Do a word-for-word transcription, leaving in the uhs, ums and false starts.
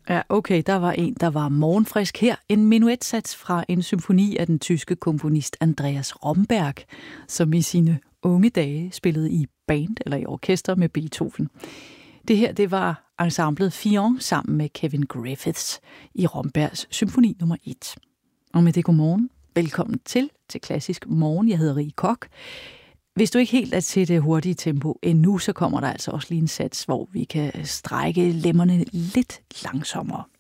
Ja, okay, der var en, der var morgenfrisk her. En menuetsats fra en symfoni af den tyske komponist Andreas Romberg, som i sine unge dage spillede i band eller i orkester med Beethoven. Det her, det var ensemblet Fillon sammen med Kevin Griffiths i Rombergs symfoni nummer et. Og med det godmorgen. Velkommen til til Klassisk Morgen. Jeg hedder Rie Koch. Hvis du ikke helt er til det hurtige tempo endnu, så kommer der altså også lige en sats, hvor vi kan strække lemmerne lidt langsommere.